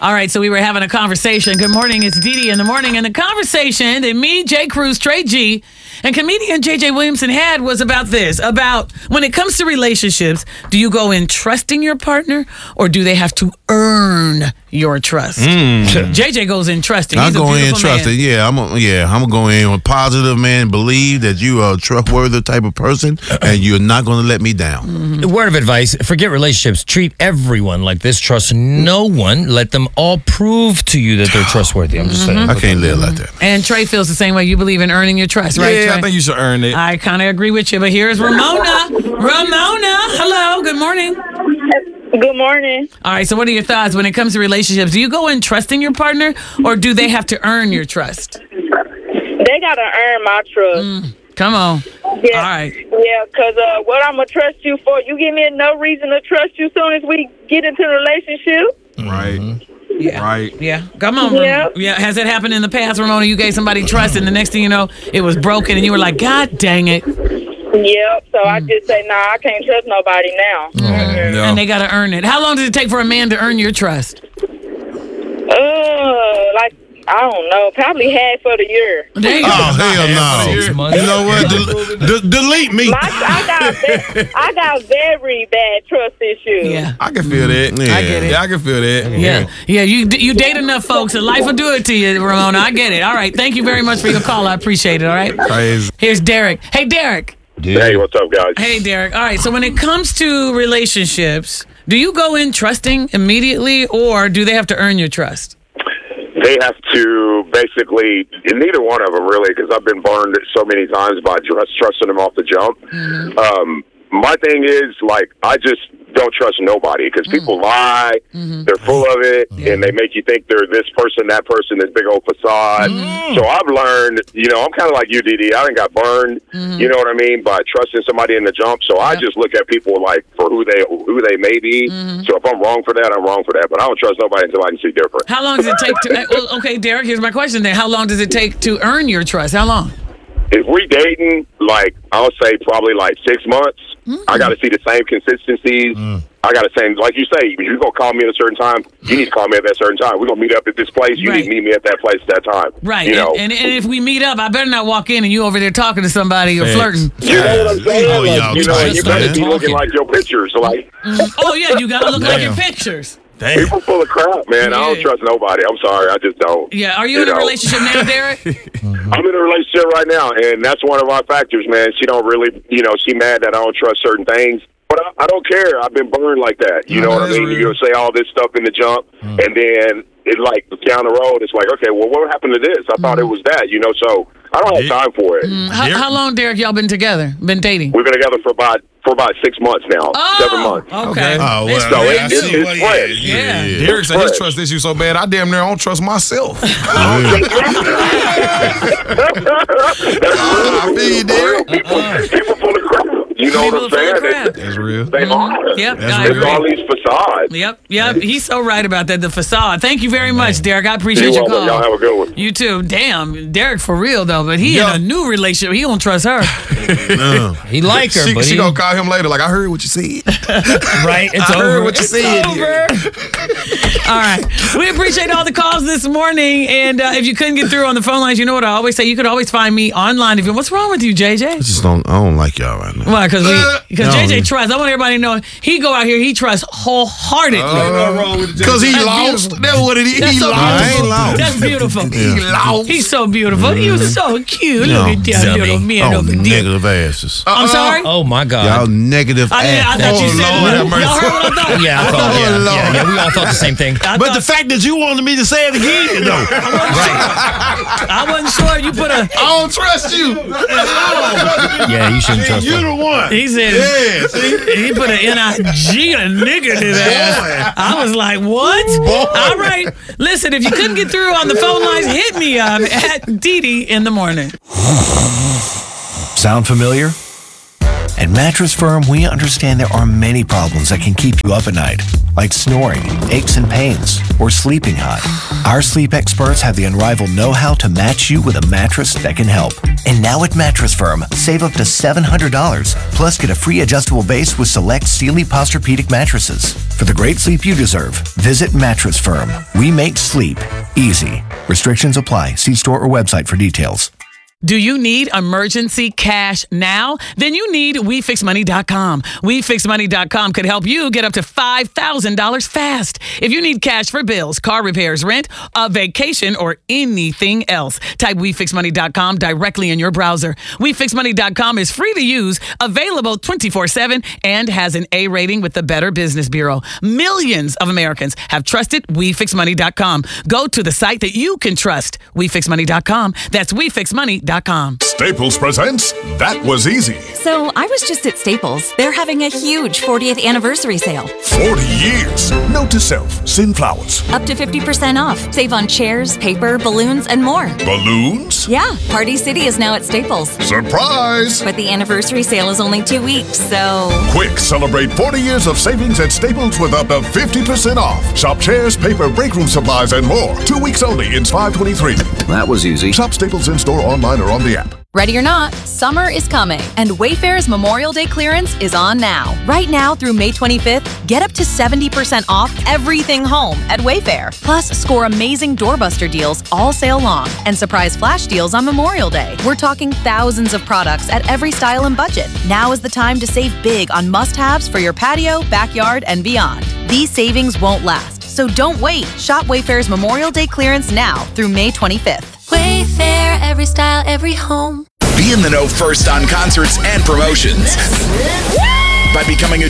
All right, so we were having a conversation. Good morning, it's Dee Dee in the morning. And the conversation that me, Jay Cruz, Trey G, and comedian JJ Williamson had was about this. About when it comes to relationships, do you go in trusting your partner or do they have to earn your trust? JJ goes in trusting. I'm going in trusting. Yeah, I'm gonna go in with positive, man. Believe that you are a trustworthy type of person, and you're not gonna let me down. Word of advice: forget relationships. Treat everyone like this. Trust no one. Let them all prove to you that they're trustworthy. I'm just saying. I can't live like that. And Trey feels the same way. You believe in earning your trust, right? Yeah, Trey? I think you should earn it. I kind of agree with you, but here's Ramona. Ramona, hello. Good morning. Good morning. All right, so what are your thoughts when it comes to relationships? Do you go in trusting your partner or do they have to earn your trust? They got to earn my trust. Come on. Yeah. All right. Yeah, because what I'm going to trust you for, you give me no reason to trust you soon as we get into a relationship. Right. Yeah. Right. Yeah. Come on. Yeah. Yeah. Has it happened in the past, Ramona? You gave somebody trust and the next thing you know, it was broken and you were like, God dang it. Yep. So I just say, nah, I can't trust nobody now. Yeah. And they got to earn it. How long does it take for a man to earn your trust? Like, I don't know, probably half of the year. There you go. Oh hell no! 6 months. You know what? Delete me. I got very bad trust issues. Yeah. I can feel that. Yeah. I get it. Yeah, I can feel that. Yeah. Yeah. You date enough folks and life will do it to you, Ramona. I get it. All right. Thank you very much for your call. I appreciate it. All right. Crazy. Here's Derek. Hey, Derek. Hey, what's up, guys? Hey, Derek. All right. So when it comes to relationships, do you go in trusting immediately or do they have to earn your trust? They have to basically, neither one of them really, because I've been burned so many times by trusting them off the jump. My thing is, like, I just don't trust nobody because people lie, they're full of it, and they make you think they're this person, this big old facade. So I've learned, I'm kind of like you, Dee. I done got burned, you know what I mean, by trusting somebody in the jump. So I just look at people like for who they may be. So if I'm wrong for that, I'm wrong for that. But I don't trust nobody until I can see different. How long does it take to... Okay, Derek, here's my question then. How long does it take to earn your trust? How long? If we dating, like, I'll say probably like 6 months. I got to see the same consistencies. I got to say, like you say, if you're going to call me at a certain time, you need to call me at that certain time. We're going to meet up at this place. You need to meet me at that place at that time. Right. You know? And if we meet up, I better not walk in and you over there talking to somebody or flirting. You know what I'm saying? Oh, y'all and tight, you better be man. looking like your pictures. Like, Oh, yeah, you got to look like your pictures. people full of crap, man. I don't Yeah. trust nobody. I'm sorry. I just don't. Yeah. Are you in a know. relationship now, Derek? I'm in a relationship right now, and that's one of our factors, man. She don't really, she mad that I don't trust certain things. But I don't care. I've been burned like that. You know what I mean? You'll say all this stuff in the jump, and then it like down the road, it's like, okay, well, what happened to this? I thought it was that, so I don't have time for it. How long, Derek, y'all been together? Been dating? We've been together for about 6 months now, 7 months. Okay. Oh, It's well, So I it's see what he fresh. is. Yeah. Derek said his Fresh. trust issue so bad, I damn near don't trust myself. I feel you, Derek. People full of crap. You know People what full I'm of saying? crap. That's real. They are. Yep. That's I real. It's agree. all these facades. Yep. He's so right about that. The facade. Thank you very much, Derek. I appreciate You're your welcome. call. Y'all have a good one. You too. Damn, Derek for real though, but he in Yeah. a new relationship. He don't trust her. He like her, but She he gonna call him later like, I heard what you said. right. It's I over. heard what you said. All right. We appreciate all the calls this morning. And if you couldn't get through on the phone lines, you know what I always say? You could always find me online. What's wrong with you, JJ? I don't like y'all right now. Why? Because No. JJ trusts. I want everybody to know he go out here, he trusts wholeheartedly. Because he lost. That's what it is. That's He so lost. I ain't lost. That's beautiful. He lost. He's so beautiful. He was so cute. Look at that little man Oh, over there. negative asses. I'm sorry? Oh my God. Y'all negative I ass. thought you said Lord have mercy. y'all heard what I thought? Yeah, I thought. Yeah, we all thought the same thing. But the fact that you wanted me to say it again, though. I wasn't sure you put a. I don't trust you. Yeah, you shouldn't trust You're him. the one. He said Yeah, see? he put an NIG a nigga to that. I was like, what? All right. Listen, if you couldn't get through on the phone lines, hit me up at Dee Dee in the morning. Sound familiar? At Mattress Firm, we understand there are many problems that can keep you up at night, like snoring, aches and pains, or sleeping hot. Our sleep experts have the unrivaled know-how to match you with a mattress that can help. And now at Mattress Firm, save up to $700, plus get a free adjustable base with select Sealy Posturepedic mattresses. For the great sleep you deserve, visit Mattress Firm. We make sleep easy. Restrictions apply. See store or website for details. Do you need emergency cash now? Then you need WeFixMoney.com. WeFixMoney.com could help you get up to $5,000 fast. If you need cash for bills, car repairs, rent, a vacation, or anything else, type WeFixMoney.com directly in your browser. WeFixMoney.com is free to use, available 24/7, and has an A rating with the Better Business Bureau. Millions of Americans have trusted WeFixMoney.com. Go to the site that you can trust. WeFixMoney.com. That's WeFixMoney.com. Staples presents That Was Easy. So I was just at Staples. They're having a huge 40th anniversary sale. 40 years. Note to self, send flowers. Up to 50% off. Save on chairs, paper, balloons, and more. Balloons? Yeah, Party City is now at Staples. Surprise! But the anniversary sale is only 2 weeks, so... Quick, celebrate 40 years of savings at Staples with up to 50% off. Shop chairs, paper, break room supplies, and more. 2 weeks only in 523. That was easy. Shop Staples in-store, online, or on the app. Ready or not, summer is coming, and Wayfair's Memorial Day clearance is on now. Right now through May 25th, get up to 70% off everything home at Wayfair. Plus, score amazing doorbuster deals all sale long and surprise flash deals on Memorial Day. We're talking thousands of products at every style and budget. Now is the time to save big on must-haves for your patio, backyard, and beyond. These savings won't last, so don't wait. Shop Wayfair's Memorial Day clearance now through May 25th. Wayfair, every style, every home. Be in the know first on concerts and promotions by becoming a